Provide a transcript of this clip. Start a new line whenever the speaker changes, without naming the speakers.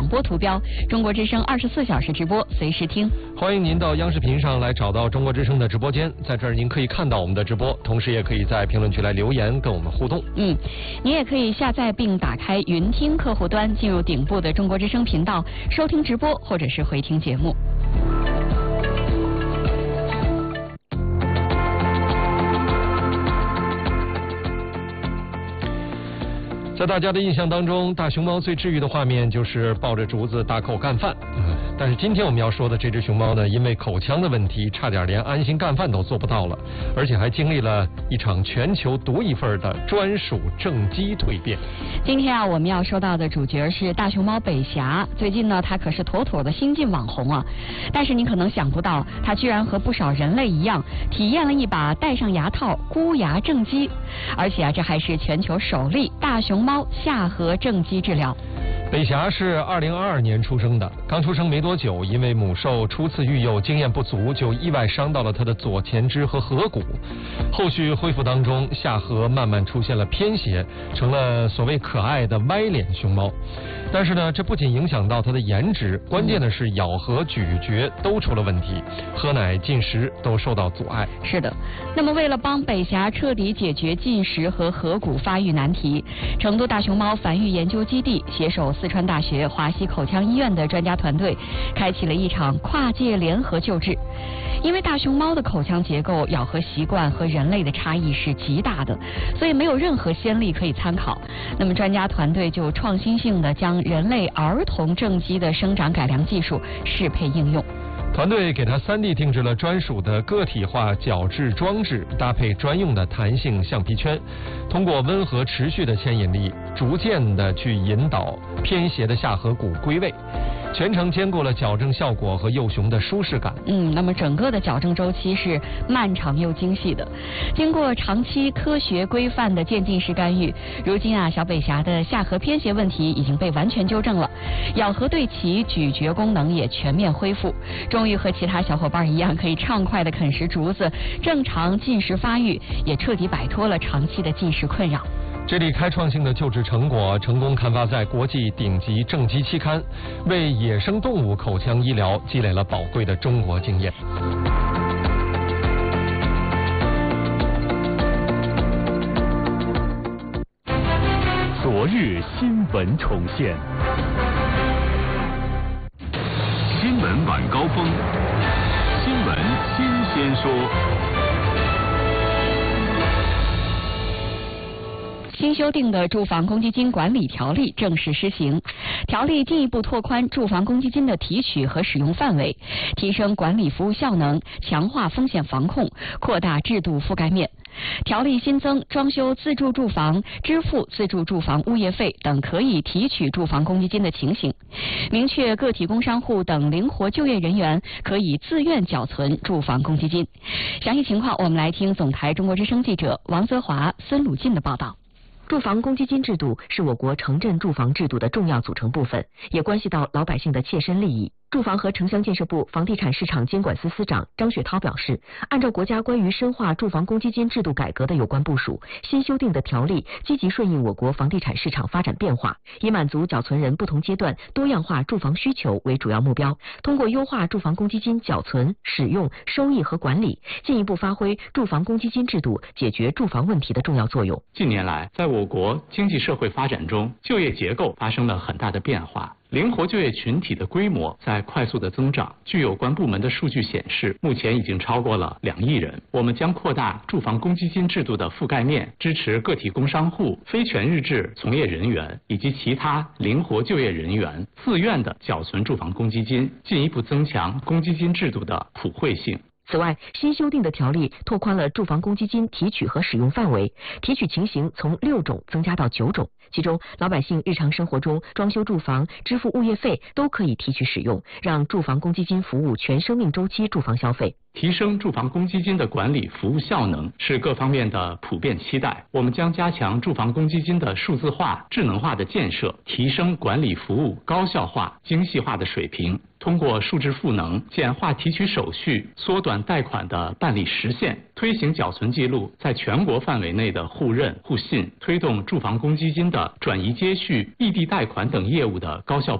广播图标，中国之声24小时直播，随时听。
欢迎您到央视频上来找到中国之声的直播间，在这儿您可以看到我们的直播，同时也可以在评论区来留言跟我们互动。
你也可以下载并打开云听客户端，进入顶部的中国之声频道，收听直播或者是回听节目。
在大家的印象当中，大熊猫最治愈的画面就是抱着竹子大口干饭。但是今天我们要说的这只熊猫呢，因为口腔的问题，差点连安心干饭都做不到了，而且还经历了一场全球独一份的专属正畸蜕变。
今天我们要说到的主角是大熊猫北霞。最近呢，它可是妥妥的新晋网红啊。但是你可能想不到，它居然和不少人类一样，体验了一把戴上牙套箍牙正畸，而且这还是全球首例大熊猫下颌正畸治疗。
北霞是2022年出生的，刚出生没多久，因为母兽初次育幼经验不足，就意外伤到了她的左前肢和颌骨。后续恢复当中，下颌慢慢出现了偏斜，成了所谓可爱的歪脸熊猫。但是呢，这不仅影响到它的颜值，关键的是咬合、咀嚼都出了问题，喝奶、进食都受到阻碍。
是的，那么为了帮北霞彻底解决进食和颌骨发育难题，成都大熊猫繁育研究基地携手四川大学华西口腔医院的专家团队，开启了一场跨界联合救治。因为大熊猫的口腔结构、咬合习惯和人类的差异是极大的，所以没有任何先例可以参考。那么专家团队就创新性的将人类儿童正畸的生长改良技术适配应用。
团队给它3D 定制了专属的个体化矫治装置，搭配专用的弹性橡皮圈，通过温和持续的牵引力，逐渐的去引导偏斜的下颌骨归位，全程兼顾了矫正效果和幼熊的舒适感。
那么整个的矫正周期是漫长又精细的，经过长期科学规范的渐进式干预，如今小北霞的下颌偏斜问题已经被完全纠正了，咬合对齐，咀嚼功能也全面恢复，终于和其他小伙伴一样可以畅快的啃食竹子，正常进食发育，也彻底摆脱了长期的进食困扰。
这里开创性的救治成果成功刊发在国际顶级正畸期刊，为野生动物口腔医疗积累了宝贵的中国经验。
昨日新闻重现，新闻晚高峰，新闻新鲜说。
新修订的住房公积金管理条例正式施行，条例进一步拓宽住房公积金的提取和使用范围，提升管理服务效能，强化风险防控，扩大制度覆盖面。条例新增装修自住住房支付自住住房物业费等可以提取住房公积金的情形，明确个体工商户等灵活就业人员可以自愿缴存住房公积金。详细情况我们来听总台中国之声记者王泽华、孙鲁进的报道。
住房公积金制度是我国城镇住房制度的重要组成部分，也关系到老百姓的切身利益。住房和城乡建设部房地产市场监管司司长张雪涛表示，按照国家关于深化住房公积金制度改革的有关部署，新修订的条例积极顺应我国房地产市场发展变化，以满足缴存人不同阶段多样化住房需求为主要目标，通过优化住房公积金缴存、使用、收益和管理，进一步发挥住房公积金制度解决住房问题的重要作用。
近年来，在我国经济社会发展中，就业结构发生了很大的变化。灵活就业群体的规模在快速的增长，据有关部门的数据显示，目前已经超过了2亿人。我们将扩大住房公积金制度的覆盖面，支持个体工商户、非全日制从业人员以及其他灵活就业人员自愿的缴存住房公积金，进一步增强公积金制度的普惠性。
此外，新修订的条例拓宽了住房公积金提取和使用范围，提取情形从6种增加到9种。其中，老百姓日常生活中装修住房、支付物业费都可以提取使用，让住房公积金服务全生命周期住房消费。
提升住房公积金的管理服务效能是各方面的普遍期待。我们将加强住房公积金的数字化、智能化的建设，提升管理服务高效化、精细化的水平。通过数字赋能，简化提取手续，缩短贷款的办理时限，推行缴存记录在全国范围内的互认互信，推动住房公积金的转移接续、异地贷款等业务的高效